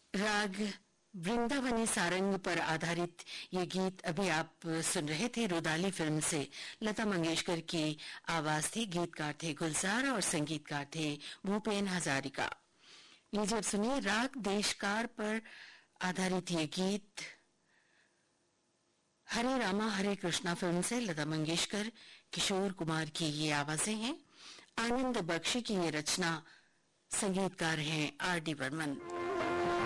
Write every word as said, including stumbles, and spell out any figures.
राग वृंदावनी सारंग पर आधारित ये गीत अभी आप सुन रहे थे। रुदाली फिल्म से लता मंगेशकर की आवाज थी। गीतकार थे गुलजार और संगीतकार थे भूपेन हजारिका। लीजिए अब सुनिए राग देशकार पर आधारित ये गीत हरे रामा हरे कृष्णा फिल्म से लता मंगेशकर किशोर कुमार की ये आवाजें हैं। आनंद बख्शी की ये रचना, संगीतकार हैं आर डी बर्मन।